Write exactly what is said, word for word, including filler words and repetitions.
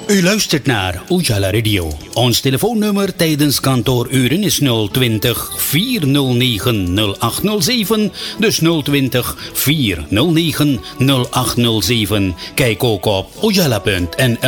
U luistert naar Ujala Radio. Ons telefoonnummer tijdens kantooruren is nul twintig, vier nul negen, nul acht nul zeven. Dus nul twintig, vier nul negen, nul acht nul zeven. Kijk ook op ujala punt n l.